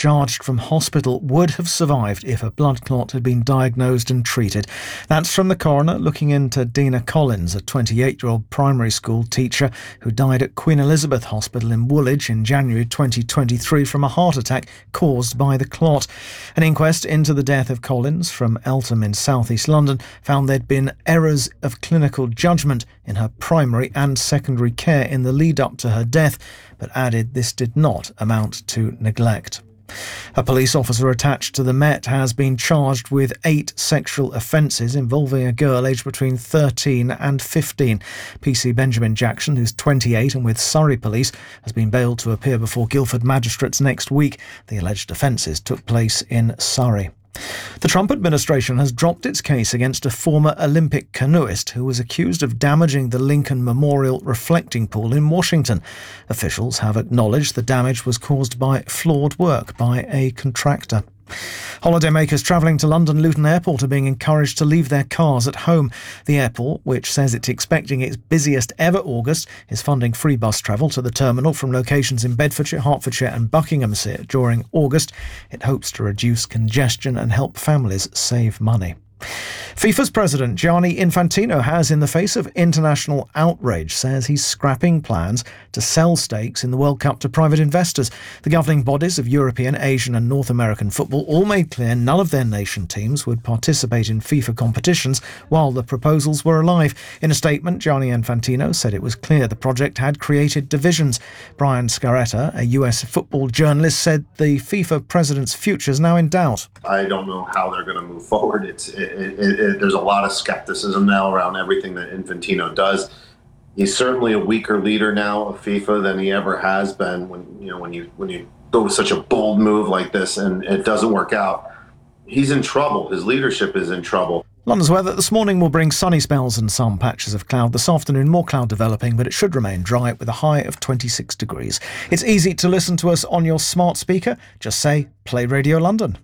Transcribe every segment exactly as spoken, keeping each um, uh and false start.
discharged from hospital would have survived if a blood clot had been diagnosed and treated. That's from the coroner looking into Dina Collins, a twenty-eight-year-old primary school teacher who died at Queen Elizabeth Hospital in Woolwich in January twenty twenty-three from a heart attack caused by the clot. An inquest into the death of Collins from Eltham in South East London found there'd been errors of clinical judgment in her primary and secondary care in the lead up to her death, but added this did not amount to neglect. A police officer attached to the Met has been charged with eight sexual offences involving a girl aged between thirteen and fifteen. P C Benjamin Jackson, who's twenty-eight and with Surrey Police, has been bailed to appear before Guildford magistrates next week. The alleged offences took place in Surrey. The Trump administration has dropped its case against a former Olympic canoeist who was accused of damaging the Lincoln Memorial reflecting pool in Washington. Officials have acknowledged the damage was caused by flawed work by a contractor. Holidaymakers travelling to London Luton Airport are being encouraged to leave their cars at home. The airport, which says it's expecting its busiest ever August, is funding free bus travel to the terminal from locations in Bedfordshire, Hertfordshire and Buckinghamshire during August. It hopes to reduce congestion and help families save money. FIFA's president Gianni Infantino has, in the face of international outrage, says he's scrapping plans to sell stakes in the World Cup to private investors. The governing bodies of European, Asian and North American football all made clear none of their nation teams would participate in FIFA competitions while the proposals were alive. In a statement, Gianni Infantino said it was clear the project had created divisions. Brian Scaretta, a U S football journalist, said the FIFA president's future is now in doubt. I don't know how they're going to move forward. It's it, it, it, there's a lot of skepticism now around everything that Infantino does. He's certainly a weaker leader now of FIFA than he ever has been. When you know when you when you go with such a bold move like this and it doesn't work out, he's in trouble. His leadership is in trouble. London's weather this morning will bring sunny spells and some patches of cloud. This afternoon, more cloud developing, but it should remain dry with a high of twenty-six degrees. It's easy to listen to us on your smart speaker. Just say, play Radio London.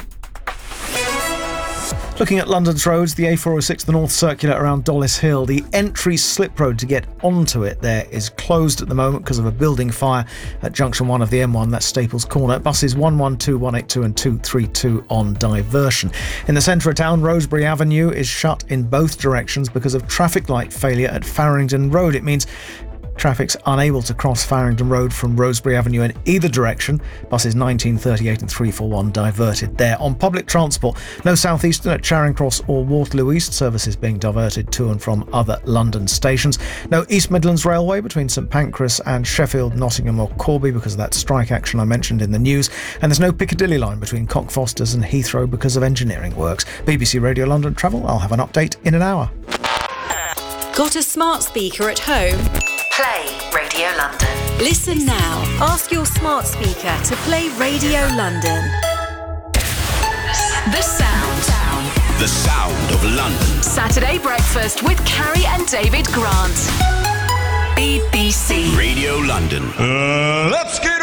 Looking at London's roads, the A four oh six, the North Circular around Dollis Hill. The entry slip road to get onto it there is closed at the moment because of a building fire at junction one of the M one, that's Staples Corner. Buses one one two, one eight two and two three two on diversion. In the centre of town, Rosebery Avenue is shut in both directions because of traffic light failure at Farringdon Road. It means traffic's unable to cross Farringdon Road from Rosebery Avenue in either direction. Buses nineteen, thirty-eight and three forty-one diverted there. On public transport, no South Eastern at Charing Cross or Waterloo East, services being diverted to and from other London stations. No East Midlands Railway between St Pancras and Sheffield, Nottingham or Corby because of that strike action I mentioned in the news. And there's no Piccadilly line between Cockfosters and Heathrow because of engineering works. B B C Radio London Travel, I'll have an update in an hour. Got a smart speaker at home? Play Radio London. Listen now. Ask your smart speaker to play Radio London. The sound. The sound of London. Saturday breakfast with Carrie and David Grant. B B C Radio London. Uh, let's get